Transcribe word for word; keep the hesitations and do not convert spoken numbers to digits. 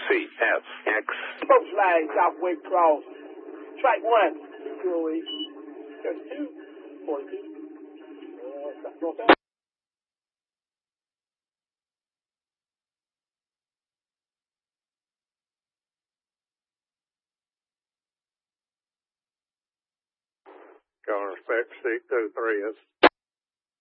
C F X. Approach line, Southway Cross. Strike one. two oh eight. thirty-two. forty-two. Uh, north south. Governor Spec, six two three is